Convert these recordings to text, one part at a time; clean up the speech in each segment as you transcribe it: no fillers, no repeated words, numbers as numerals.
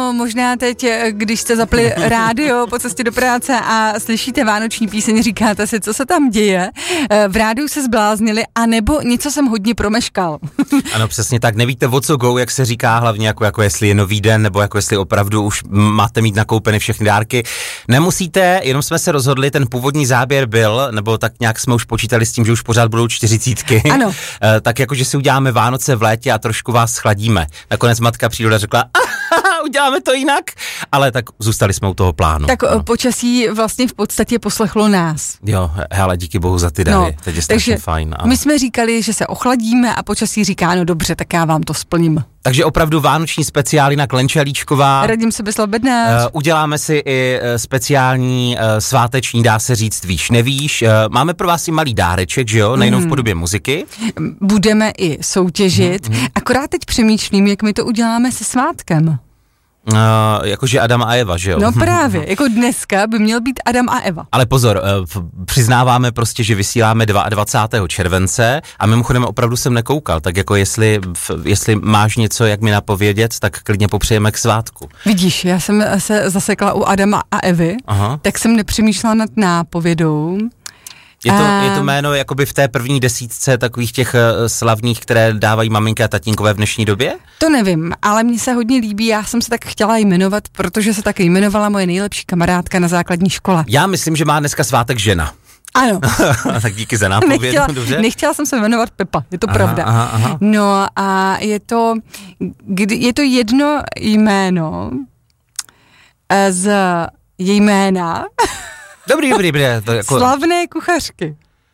Ano, možná teď, když jste zapli rádio po cestě do práce a slyšíte vánoční píseň, říkáte si, co se tam děje. V rádiu se zbláznili, anebo něco jsem hodně promeškal. Ano, přesně tak. Nevíte, o co go, jak se říká, hlavně jako jestli je nový den, nebo jako jestli opravdu už máte mít nakoupeny všechny dárky. Nemusíte, jenom jsme se rozhodli, ten původní záběr byl, nebo tak nějak jsme už počítali s tím, že už pořád budou 40. Ano. Tak jakože si uděláme Vánoce v létě a trošku vás schladíme. Nakonec matka Příroda řekla, uděláme to jinak, ale tak zůstali jsme u toho plánu. Tak počasí vlastně v podstatě poslechlo nás. Jo, hele, díky bohu za ty dary, teď je strašně fajn. My jsme říkali, že se ochladíme a počasí říká, no dobře, tak já vám to splním. Takže opravdu vánoční speciály na Klenčelíčková. Radím Sebeslav Bednář. Uděláme si i speciální sváteční, dá se říct, víš, nevíš. Máme pro vás i malý dáreček, že jo, nejenom v podobě muziky. Budeme i soutěžit, akorát teď přemýšlím, jak my to uděláme se svátkem. Jakože Adam a Eva, že jo? No právě, jako dneska by měl být Adam a Eva. Ale pozor, přiznáváme prostě, že vysíláme 22. července a mimochodem opravdu jsem nekoukal, tak jako jestli máš něco, jak mi napovědět, tak klidně popřejeme k svátku. Vidíš, já jsem se zasekla u Adama a Evy, tak jsem nepřemýšlela nad nápovědou. Je to jméno jakoby v té první desítce takových těch slavných, které dávají maminky a tatínkové v dnešní době? To nevím, ale mně se hodně líbí, já jsem se tak chtěla jmenovat, protože se tak jmenovala moje nejlepší kamarádka na základní škole. Já myslím, že má dneska svátek žena. Ano. Tak díky za nápovědu, dobře? Nechtěla jsem se jmenovat Pepa, je to pravda. Aha. No a je to jedno jméno z jména Dobrý. To jako... slavné kuchařky.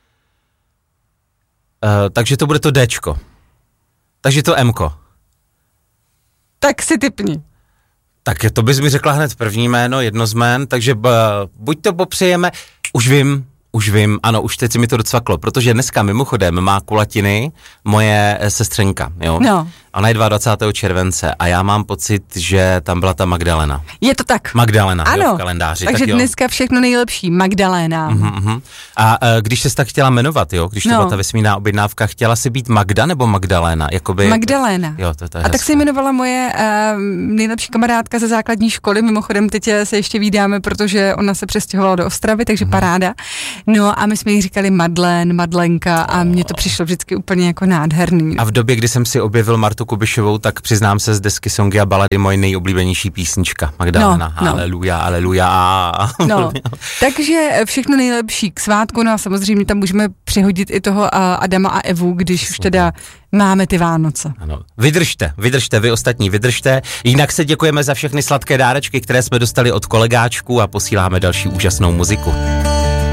Takže to bude to Dčko. Takže to Mko. Tak si tipni. Tak to bys mi řekla hned první jméno, jedno z jmén, takže buď to popřejeme, už vím, ano, už teď si mi to docvaklo, protože dneska mimochodem má kulatiny moje sestřenka, jo? No. Ona je 22. července a já mám pocit, že tam byla ta Magdalena. Je to tak. Magdalena, ano, jo, v kalendáři. Takže tak dneska všechno nejlepší, Magdalena. A když jsi tak chtěla jmenovat, jo, když to byla ta vesmírná objednávka, chtěla si být Magda nebo Magdalena? Jakoby... Magdalena. Jo, to je a tak se jmenovala moje nejlepší kamarádka ze základní školy, mimochodem teď se ještě vídáme, protože ona se přestěhovala do Ostravy, takže paráda. No a my jsme jí říkali Madlenka a mně to přišlo vždycky úplně jako nádherný. A v době, kdy jsem si objevil Martu Kubišovou, tak přiznám se z desky Songy a balady moje nejoblíbenější písnička. Magdalena, aleluja. No, takže všechno nejlepší k svátku, no a samozřejmě tam můžeme přihodit i toho Adama a Evu, když už teda máme ty Vánoce. Ano. Vydržte, vy ostatní vydržte. Jinak se děkujeme za všechny sladké dárečky, které jsme dostali od kolegáčků a posíláme další úžasnou muziku.